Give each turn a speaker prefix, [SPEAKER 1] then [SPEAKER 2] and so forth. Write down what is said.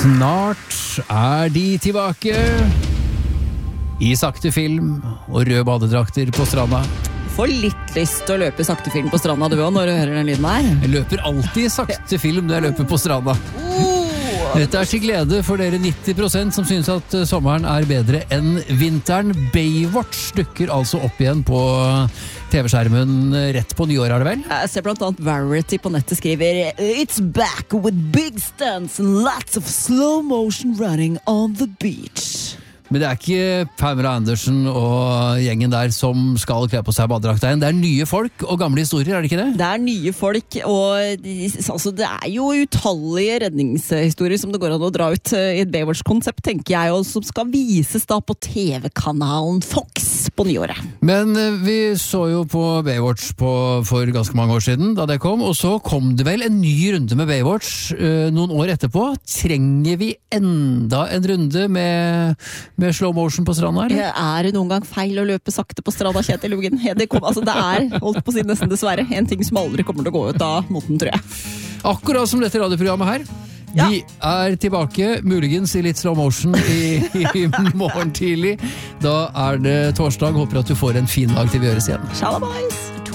[SPEAKER 1] Snart de tilbake i sakte film og røde badedrakter på stranda.
[SPEAKER 2] Får litt lyst til å løpe sakte film på stranda du også, når du hører den lyden her.
[SPEAKER 1] Jeg løper alltid sakte film når jeg løper på stranda. Dette til glede for dere 90% som synes at sommeren bedre enn vinteren. Baywatch dukker altså opp igjen på TV-skjermen rett på nyår, det vel?
[SPEAKER 2] Jeg ser blant annet Variety på nettet skriver It's back with big stunts and lots of slow motion running on the beach.
[SPEAKER 1] Men det ikke Pamela Anderson og gjengen der som skal kle på seg badedrakta igjen. Det nye folk og gamle historier, det ikke det?
[SPEAKER 2] Det nye folk, og altså, det jo utallige redningshistorier som det går an å dra ut i et Baywatch-konsept, tenker jeg, og som skal vises da på TV-kanalen Fox på nyåret.
[SPEAKER 1] Men vi så jo på Baywatch for ganske mange år siden, da det kom, og så kom det vel en ny runde med Baywatch noen år etterpå. Trenger vi enda en runde med slow motion på stranda, eller?
[SPEAKER 2] Det noen gang feil å løpe sakte på stranda, Kjetil Luggen? Det holdt på å si nesten dessverre, en ting som aldri kommer til å gå ut av moten, tror jeg.
[SPEAKER 1] Akkurat som dette radioprogrammet her.
[SPEAKER 2] Ja.
[SPEAKER 1] Vi tilbake, muligens i litt slow motion i morgen tidlig. Da det torsdag. Håper at du får en fin dag til vi gjøres igjen.
[SPEAKER 2] Shalabais!